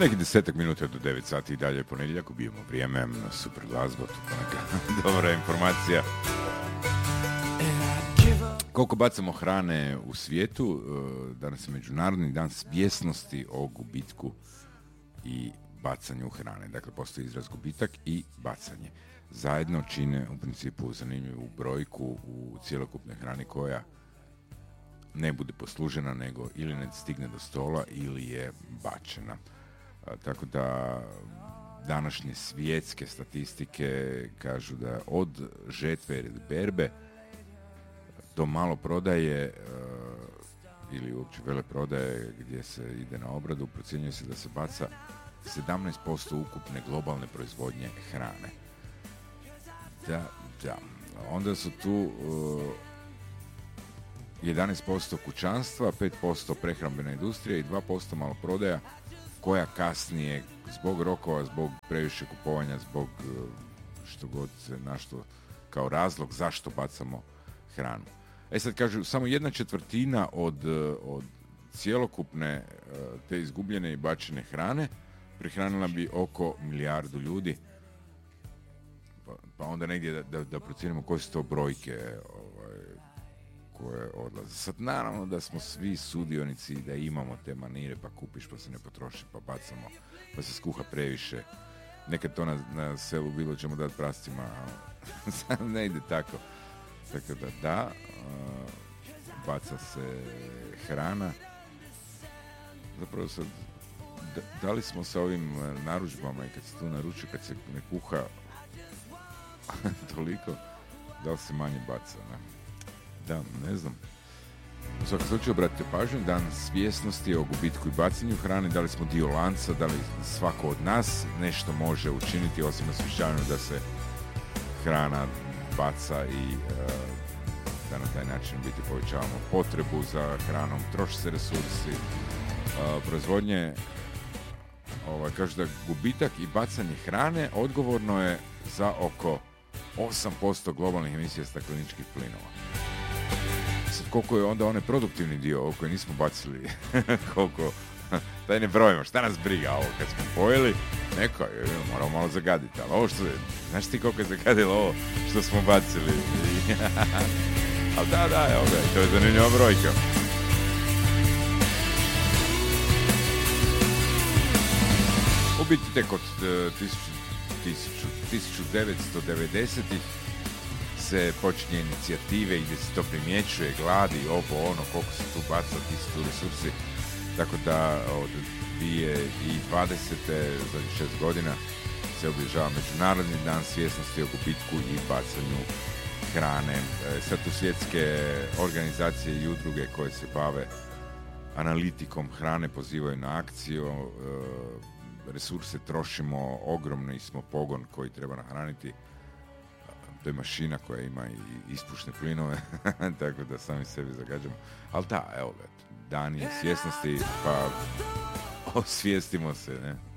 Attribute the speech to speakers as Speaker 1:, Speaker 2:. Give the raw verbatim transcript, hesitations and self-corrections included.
Speaker 1: Neki desetak minuta do devet sati i dalje ponedjeljak, ubijemo vrijeme, super glazba, tu poneka dobra informacija. Koliko bacamo hrane u svijetu, danas je Međunarodni dan svjesnosti o gubitku i bacanju hrane. Dakle, postoji izraz gubitak i bacanje. Zajedno čine u principu zanimljivu brojku u cjelokupnoj hrani koja ne bude poslužena, nego ili ne stigne do stola ili je bačena. A, tako da današnje svjetske statistike kažu da od žetve ili berbe do malo prodaje uh, ili uopće vele prodaje gdje se ide na obradu, procjenjuje se da se baca sedamnaest posto ukupne globalne proizvodnje hrane. Da, da. Onda su tu uh, jedanaest posto kućanstva, pet posto prehrambena industrija i dva posto maloprodaja koja kasnije zbog rokova, zbog previše kupovanja, zbog uh, što god se našlo kao razlog zašto bacamo hranu. E sad kažu, samo jedna četvrtina od, od cjelokupne te izgubljene i bačene hrane prehranila bi oko milijardu ljudi. Pa, pa onda negdje da, da, da procijenimo koje su to brojke ovaj, koje odlaze. Sad naravno da smo svi sudionici da imamo te manire, pa kupiš pa se ne potroši, pa bacamo, pa se skuha previše. Nekad to na, na selu bilo ćemo dati prascima, sad ne ide tako. Tako da da, baca se hrana. Zapravo sad, da, da li smo sa ovim narudžbama i kad se tu naručuje, kad se ne kuha toliko, da li se manje baca, ne? Da, ne znam. U svakom slučaju, obratite pažnju, dan svjesnosti o gubitku i bacanju hrane, da li smo dio lanca, da li svako od nas nešto može učiniti, osim osvješćavanju da se hrana baca i uh, da na taj način biti povećavamo potrebu za hranom, troši se resursi, uh, proizvodnje, ovaj, kažu da gubitak i bacanje hrane odgovorno je za oko osam posto globalnih emisija stakleničkih plinova. Sad koliko je onda onaj produktivni dio, ovo koji nismo bacili, koliko, daj ne brojimo, šta nas briga ovo kad smo pojeli, neko, moramo malo zagaditi, ali ovo što, znaš ti koliko je zagadilo ovo što smo bacili, ali da, da, evo ga, to je zanimljiva brojka. U biti tek od tisuću devetsto devedesetih se počinje inicijative i gdje se to primjećuje, gladi, ovo, ono, koliko se tu baca, ti su tu resursi. Tako da od dvije tisuće dvadesete za šest godina se obilježava Međunarodni dan svjesnosti o gubitku i bacanju hrane. E, sad tu svjetske organizacije i udruge koje se bave analitikom hrane pozivaju na akciju. E, resurse trošimo, ogromni smo pogon koji treba nahraniti. To je mašina koja ima i ispušne plinove, tako da sami sebi zagađamo. Ali da, evo ga, dan je svjesnosti, pa osvijestimo se, ne?